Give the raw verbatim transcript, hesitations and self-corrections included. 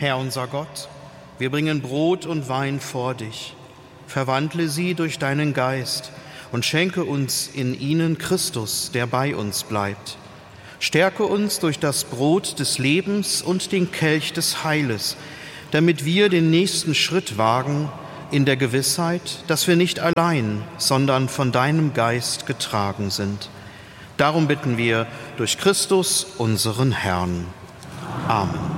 Herr unser Gott, wir bringen Brot und Wein vor dich. Verwandle sie durch deinen Geist und schenke uns in ihnen Christus, der bei uns bleibt. Stärke uns durch das Brot des Lebens und den Kelch des Heiles, damit wir den nächsten Schritt wagen in der Gewissheit, dass wir nicht allein, sondern von deinem Geist getragen sind. Darum bitten wir durch Christus, unseren Herrn. Amen.